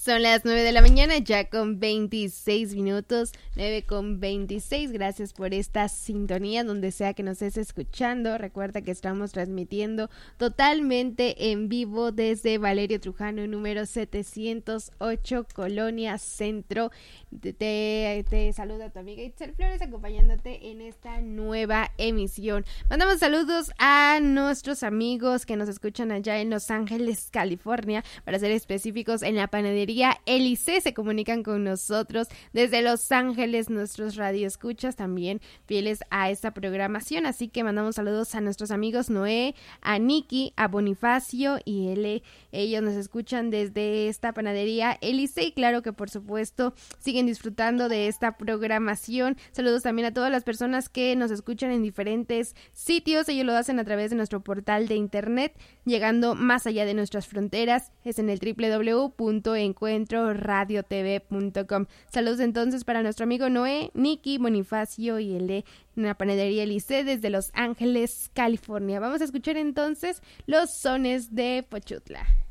Son las 9 de la mañana, ya con 26 minutos, 9:26. Gracias por esta sintonía, donde sea que nos estés escuchando. Recuerda que estamos transmitiendo totalmente en vivo desde Valerio Trujano, número 708, Colonia Centro. Te saluda tu amiga Itzel Flores, acompañándote en esta nueva emisión. Mandamos saludos a nuestros amigos que nos escuchan allá en Los Ángeles, California, para ser específicos, en la panadería Elise. Se comunican con nosotros desde Los Ángeles, nuestros radioescuchas también fieles a esta programación, así que mandamos saludos a nuestros amigos Noé, a Nikki, a Bonifacio y ellos nos escuchan desde esta panadería Elise, y claro que por supuesto siguen disfrutando de esta programación. Saludos también a todas las personas que nos escuchan en diferentes sitios. Ellos lo hacen a través de nuestro portal de internet, llegando más allá de nuestras fronteras. Es en el www.encuentroradiotv.com. Saludos entonces para nuestro amigo Noé, Nikki, Bonifacio y en la panadería Elise desde Los Ángeles, California. Vamos a escuchar entonces los sones de Pochutla.